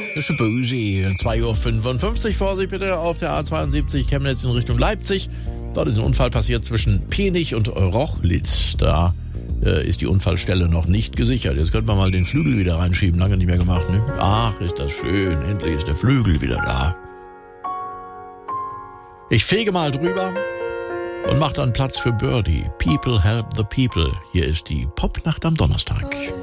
Das ist böse. 2:55 Uhr, Vorsicht bitte, auf der A72 Chemnitz in Richtung Leipzig. Dort ist ein Unfall passiert zwischen Penich und Rochlitz. Da ist die Unfallstelle noch nicht gesichert. Jetzt könnte man mal den Flügel wieder reinschieben. Lange nicht mehr gemacht, ne? Ach, ist das schön. Endlich ist der Flügel wieder da. Ich fege mal drüber und mache dann Platz für Birdie. People help the people. Hier ist die Popnacht am Donnerstag.